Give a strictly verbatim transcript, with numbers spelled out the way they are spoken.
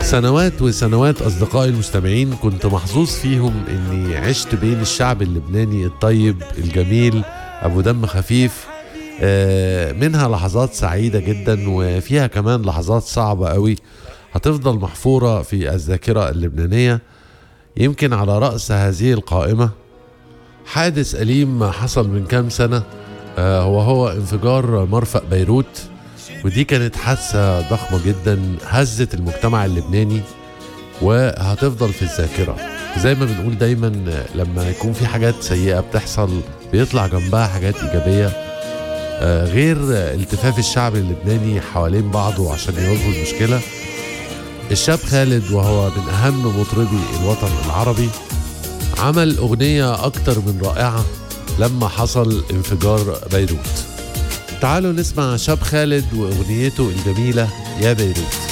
سنوات وسنوات أصدقائي المستمعين كنت محظوظ فيهم إني عشت بين الشعب اللبناني الطيب الجميل أبو دم خفيف. آه، منها لحظات سعيدة جدا وفيها كمان لحظات صعبة قوي هتفضل محفورة في الذاكرة اللبنانية. يمكن على رأس هذه القائمة حادث أليم حصل من كام سنة، آه، وهو انفجار مرفأ بيروت، ودي كانت حادثة ضخمة جدا هزت المجتمع اللبناني وهتفضل في الذاكرة. زي ما بنقول دايما لما يكون في حاجات سيئة بتحصل بيطلع جنبها حاجات إيجابية، آه، غير التفاف الشعب اللبناني حوالين بعضه عشان يواجهوا المشكلة. الشاب خالد وهو من أهم مطربي الوطن العربي عمل أغنية أكتر من رائعة لما حصل انفجار بيروت. تعالوا نسمع شاب خالد وأغنيته الجميلة يا بيروت.